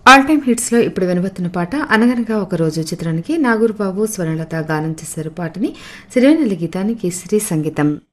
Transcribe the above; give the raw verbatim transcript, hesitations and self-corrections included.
All time hits లో ఇప్పుడు వినబోతున్న పాట అనగనగా ఒక రోజు చిత్రానికి నాగూర్ బాబు స్వర్ణలత గానం చేశారు. పాటని సిరివెన్నెల గీతానికి శ్రీ సంగీతం.